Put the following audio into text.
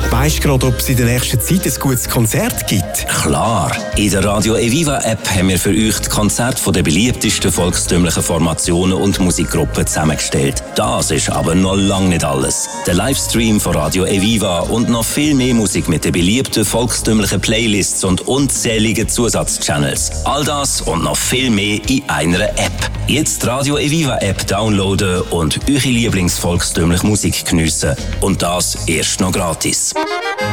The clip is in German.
Weisst du gerade, ob es in der nächsten Zeit ein gutes Konzert gibt? Klar, in der Radio Eviva App haben wir für euch die Konzerte der beliebtesten volkstümlichen Formationen und Musikgruppen zusammengestellt. Das ist aber noch lange nicht alles. Der Livestream von Radio Eviva und noch viel mehr Musik mit den beliebten volkstümlichen Playlists und unzähligen Zusatzchannels. All das und noch viel mehr in einer App. Jetzt die Radio Eviva App downloaden und eure Lieblingsvolkstümliche Musik geniessen. Und das erst noch gratis.